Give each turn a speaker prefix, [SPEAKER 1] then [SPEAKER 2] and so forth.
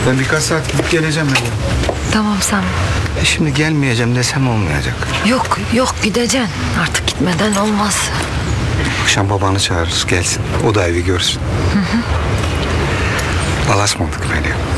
[SPEAKER 1] Ben birkaç saat gidip geleceğim Meryem.
[SPEAKER 2] Tamam Sami.
[SPEAKER 1] Şimdi gelmeyeceğim desem olmayacak.
[SPEAKER 2] Yok gideceksin. Artık gitmeden olmaz.
[SPEAKER 1] Akşam babanı çağırırız gelsin. O da evi görsün. Allah'a ısmarladık Meryem.